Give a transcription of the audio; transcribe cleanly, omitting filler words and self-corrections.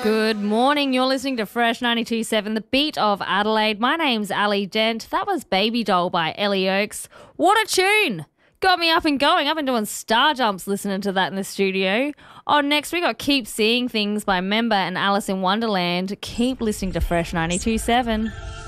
Good morning. You're listening to Fresh 92.7, the beat of Adelaide. My name's Ali Dent. That was Baby Doll by Ellie Oakes. What a tune! Got me up and going. I've been doing star jumps listening to that in the studio. Next we got Keep Seeing Things by Member and Alice in Wonderland. Keep listening to Fresh 92.7.